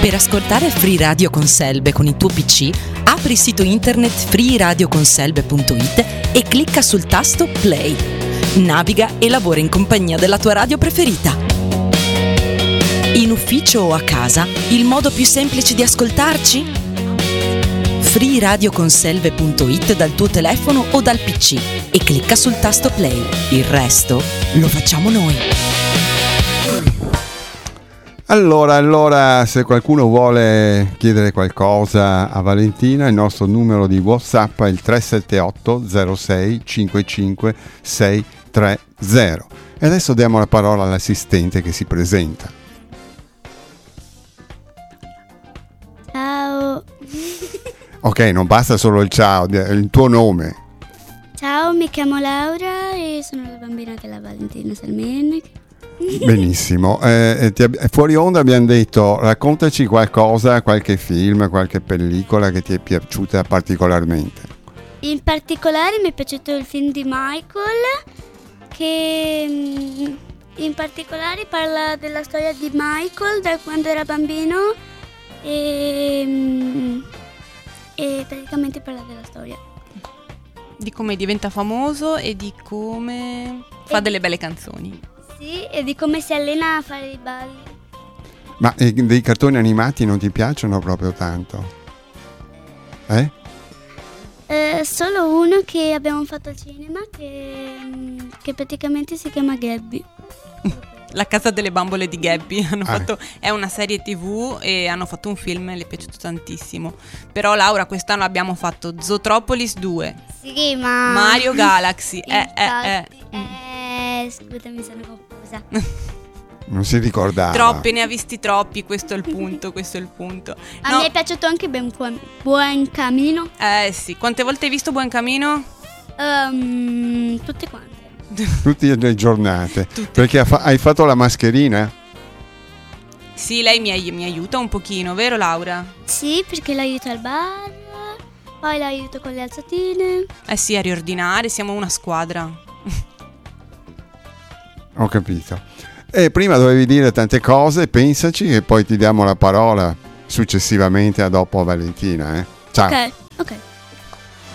Per ascoltare Free Radio con Selbe con il tuo PC, apri il sito internet freeradioconselbe.it e clicca sul tasto Play. Naviga e lavora in compagnia della tua radio preferita. In ufficio o a casa, il modo più semplice di ascoltarci? freeradioconselve.it dal tuo telefono o dal PC e clicca sul tasto Play. Il resto lo facciamo noi. Allora, se qualcuno vuole chiedere qualcosa a Valentina, il nostro numero di WhatsApp è il 378 06 55 630. E adesso diamo la parola all'assistente che si presenta. Ciao. Ok, non basta solo il ciao, il tuo nome. Ciao, mi chiamo Laura e sono la bambina della Valentina Salmene. Benissimo, fuori onda abbiamo detto raccontaci qualcosa, qualche film, qualche pellicola che ti è piaciuta particolarmente. In particolare mi è piaciuto il film di Michael, che in particolare parla della storia di Michael da quando era bambino e praticamente parla della storia. Di come diventa famoso e di come fa delle belle canzoni. Sì, e di come si allena a fare i balli. Ma dei cartoni animati non ti piacciono proprio tanto? Solo uno che abbiamo fatto al cinema che praticamente si chiama Gabby. La casa delle bambole di Gabby è una serie TV e hanno fatto un film e le è piaciuto tantissimo. Però Laura, quest'anno abbiamo fatto Zootropolis 2. Sì, ma Mario Galaxy. Scusami, sono confusa. Non si ricordava. Troppi, ne ha visti troppi, questo è il punto. A me è piaciuto anche Buen Camino. Sì, quante volte hai visto Buen Camino? Tutte quante. Tutte le giornate. Perché hai fatto la mascherina? Sì, lei mi aiuta un pochino, vero Laura? Sì, perché l'aiuto al bar, poi l'aiuto con le alzatine. Sì, a riordinare, siamo una squadra. Ho capito. E prima dovevi dire tante cose, pensaci e poi ti diamo la parola successivamente a dopo Valentina. Ciao. Ok.